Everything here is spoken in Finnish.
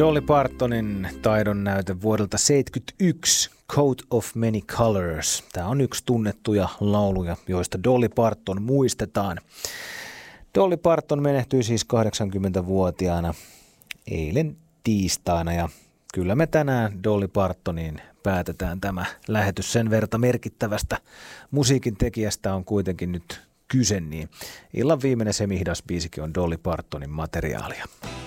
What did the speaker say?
Dolly Partonin taidon näyte vuodelta 1971, Coat of Many Colors. Tämä on yksi tunnettuja lauluja, joista Dolly Parton muistetaan. Dolly Parton menehtyi siis 80-vuotiaana eilen tiistaina ja kyllä me tänään Dolly Partoniin päätetään tämä lähetys. Sen verta merkittävästä musiikin tekijästä on kuitenkin nyt kyse, niin illan viimeinen semihdas biisikin on Dolly Partonin materiaalia.